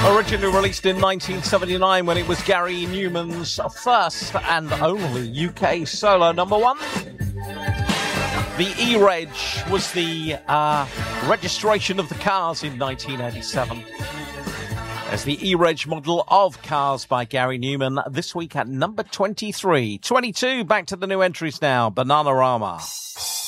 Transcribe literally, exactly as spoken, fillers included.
Originally released in nineteen seventy-nine when it was Gary Newman's first and only U K solo number one. The E-Reg was the uh, registration of the cars in nineteen eighty-seven. As the E-Reg model of Cars by Gary Newman, this week at number twenty-three. twenty-two, back to the new entries now, Bananarama.